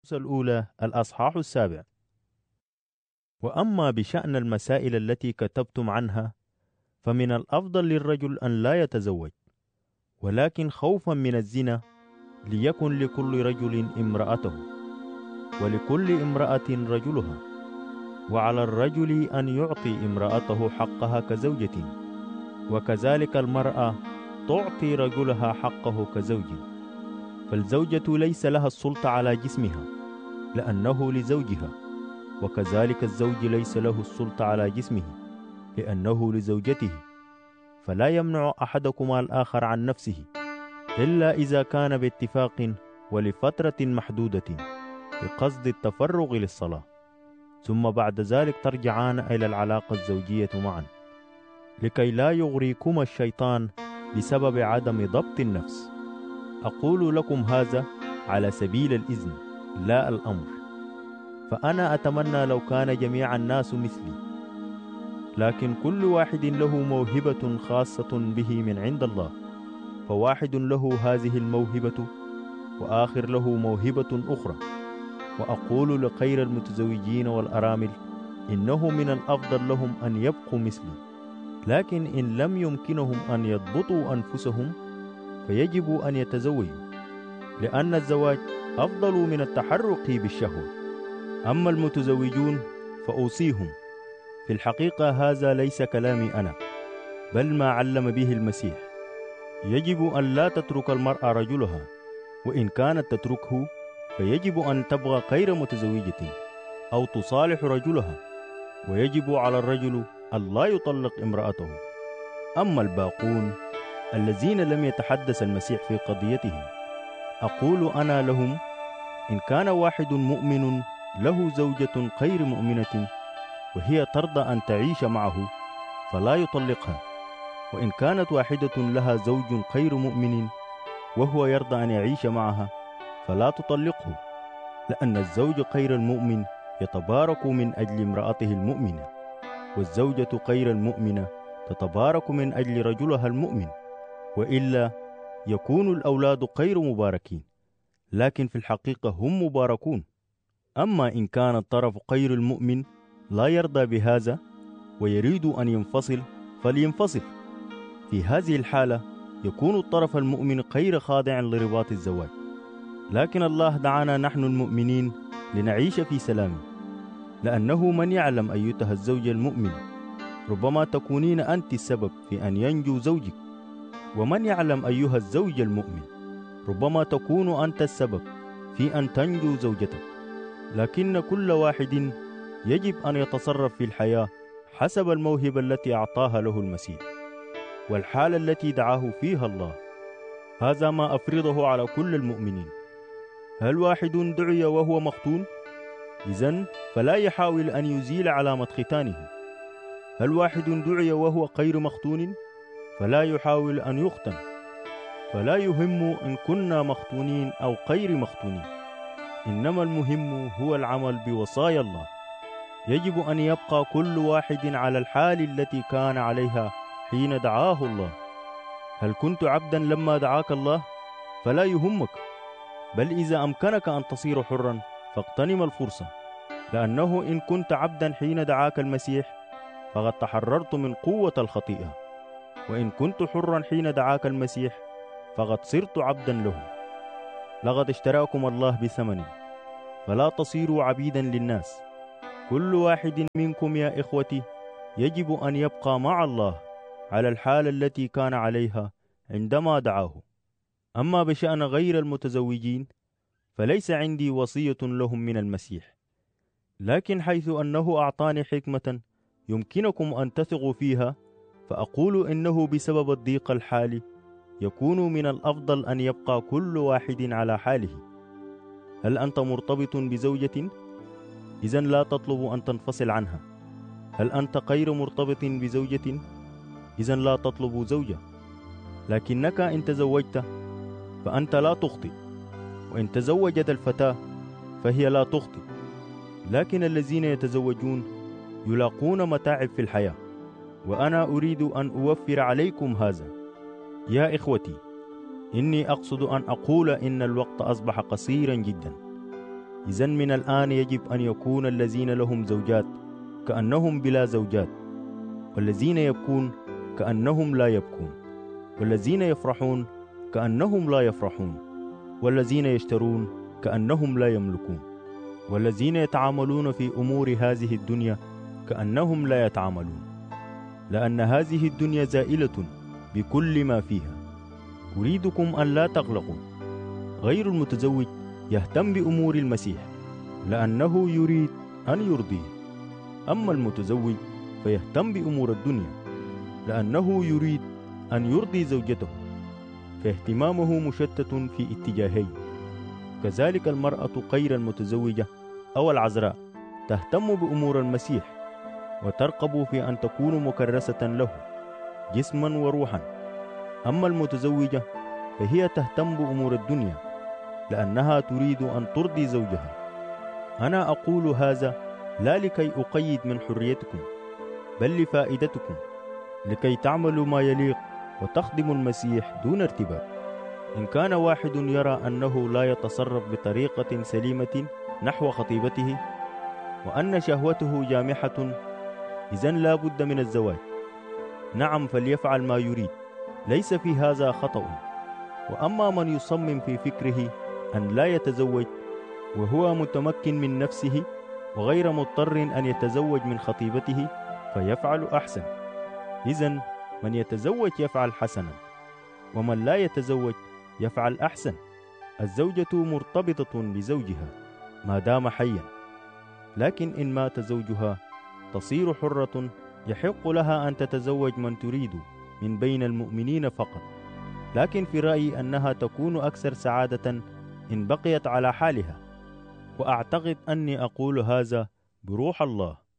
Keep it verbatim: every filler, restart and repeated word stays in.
الأولى الأصحاح السابع. وأما بشأن المسائل التي كتبتم عنها فمن الأفضل للرجل أن لا يتزوج، ولكن خوفا من الزنا ليكن لكل رجل امرأته ولكل امرأة رجلها، وعلى الرجل أن يعطي امرأته حقها كزوجة، وكذلك المرأة تعطي رجلها حقه كزوج. فالزوجة ليس لها السلطة على جسمها لأنه لزوجها، وكذلك الزوج ليس له السلطة على جسمه لأنه لزوجته، فلا يمنع أحدكما الآخر عن نفسه إلا إذا كان باتفاق ولفترة محدودة بقصد التفرغ للصلاة، ثم بعد ذلك ترجعان إلى العلاقة الزوجية معا، لكي لا يغريكما الشيطان بسبب عدم ضبط النفس. أقول لكم هذا على سبيل الإذن لا الأمر، فأنا أتمنى لو كان جميع الناس مثلي، لكن كل واحد له موهبة خاصة به من عند الله، فواحد له هذه الموهبة وآخر له موهبة أخرى. وأقول لخير المتزوجين والأرامل إنه من الأفضل لهم أن يبقوا مثلي، لكن إن لم يمكنهم أن يضبطوا أنفسهم فيجب أن يتزوجوا، لأن الزواج أفضل من التحرك بالشهوة. أما المتزوجون فأوصيهم، في الحقيقة هذا ليس كلامي أنا بل ما علم به المسيح، يجب أن لا تترك المرأة رجلها، وإن كانت تتركه فيجب أن تبغى غير متزوجة أو تصالح رجلها، ويجب على الرجل أن لا يطلق امرأته. أما الباقون الذين لم يتحدث المسيح في قضيتهم أقول أنا لهم، إن كان واحد مؤمن له زوجة غير مؤمنة وهي ترضى أن تعيش معه فلا يطلقها، وإن كانت واحدة لها زوج غير مؤمن وهو يرضى أن يعيش معها فلا تطلقه، لأن الزوج غير المؤمن يتبارك من أجل امرأته المؤمنة، والزوجة غير المؤمنة تتبارك من أجل رجلها المؤمن، وإلا يكون الأولاد غير مباركين، لكن في الحقيقة هم مباركون. أما إن كان الطرف غير المؤمن لا يرضى بهذا ويريد أن ينفصل فلينفصل، في هذه الحالة يكون الطرف المؤمن غير خاضع لرباط الزواج. لكن الله دعانا نحن المؤمنين لنعيش في سلام، لأنه من يعلم أيتها الزوجة المؤمنة ربما تكونين أنت السبب في أن ينجو زوجك، ومن يعلم أيها الزوج المؤمن ربما تكون أنت السبب في أن تنجو زوجتك. لكن كل واحد يجب أن يتصرف في الحياة حسب الموهبة التي أعطاها له المسيح والحالة التي دعاه فيها الله. هذا ما أفرضه على كل المؤمنين. هل واحد دعي وهو مختون؟ إذن فلا يحاول أن يزيل علامة ختانه. هل واحد دعي وهو غير مختون؟ فلا يحاول أن يختن. فلا يهم إن كنا مختونين أو غير مختونين، إنما المهم هو العمل بوصايا الله. يجب أن يبقى كل واحد على الحال التي كان عليها حين دعاه الله. هل كنت عبدا لما دعاك الله؟ فلا يهمك، بل إذا أمكنك أن تصير حرا فاغتنم الفرصة، لأنه إن كنت عبدا حين دعاك المسيح فقد تحررت من قوة الخطيئة، وإن كنت حرا حين دعاك المسيح فقد صرت عبدا له. لقد اشتراكم الله بثمن، فلا تصيروا عبيدا للناس. كل واحد منكم يا إخوتي يجب أن يبقى مع الله على الحال التي كان عليها عندما دعاه. أما بشأن غير المتزوجين فليس عندي وصية لهم من المسيح، لكن حيث أنه أعطاني حكمة يمكنكم أن تثقوا فيها، فأقول إنه بسبب الضيق الحالي يكون من الأفضل أن يبقى كل واحد على حاله. هل أنت مرتبط بزوجة؟ إذن لا تطلب أن تنفصل عنها. هل أنت غير مرتبط بزوجة؟ إذن لا تطلب زوجة. لكنك إن تزوجت فأنت لا تخطئ، وإن تزوجت الفتاة فهي لا تخطئ. لكن الذين يتزوجون يلاقون متاعب في الحياة، وأنا أريد أن أوفر عليكم هذا. يا إخوتي، إني أقصد أن أقول إن الوقت أصبح قصيرا جدا، إذن من الآن يجب أن يكون الذين لهم زوجات كأنهم بلا زوجات، والذين يبكون كأنهم لا يبكون، والذين يفرحون كأنهم لا يفرحون، والذين يشترون كأنهم لا يملكون، والذين يتعاملون في أمور هذه الدنيا كأنهم لا يتعاملون، لأن هذه الدنيا زائلة بكل ما فيها. أريدكم أن لا تقلقوا. غير المتزوج يهتم بأمور المسيح لأنه يريد أن يرضيه، أما المتزوج فيهتم بأمور الدنيا لأنه يريد أن يرضي زوجته، فاهتمامه مشتت في اتجاهين. كذلك المرأة غير المتزوجة أو العذراء تهتم بأمور المسيح وترقب في أن تكون مكرسة له جسما وروحا، أما المتزوجة فهي تهتم بأمور الدنيا لأنها تريد أن ترضي زوجها. أنا أقول هذا لا لكي أقيد من حريتكم، بل لفائدتكم، لكي تعملوا ما يليق وتخدموا المسيح دون ارتباك. إن كان واحد يرى أنه لا يتصرف بطريقة سليمة نحو خطيبته وأن شهوته جامحة، إذن لا بد من الزواج. نعم، فليفعل ما يريد، ليس في هذا خطأ. وأما من يصمم في فكره أن لا يتزوج وهو متمكن من نفسه وغير مضطر أن يتزوج من خطيبته فيفعل أحسن. إذن من يتزوج يفعل حسنا، ومن لا يتزوج يفعل أحسن. الزوجة مرتبطة بزوجها ما دام حيا، لكن إن مات زوجها تصير حرة، يحق لها أن تتزوج من تريد من بين المؤمنين فقط، لكن في رأيي أنها تكون أكثر سعادة إن بقيت على حالها، وأعتقد أني أقول هذا بروح الله.